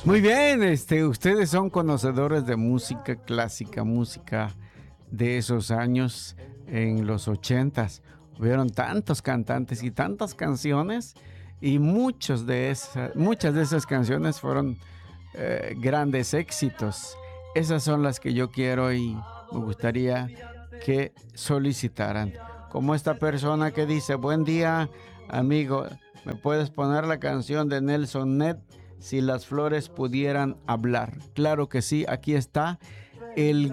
Muy bien, ustedes son conocedores de música clásica, música de esos años en los ochentas. Hubieron tantos cantantes y tantas canciones y muchas de esas canciones fueron grandes éxitos. Esas son las que yo quiero y me gustaría que solicitaran. Como esta persona que dice, buen día, amigo, ¿me puedes poner la canción de Nelson Ned? Si las flores pudieran hablar. Claro que sí, aquí está el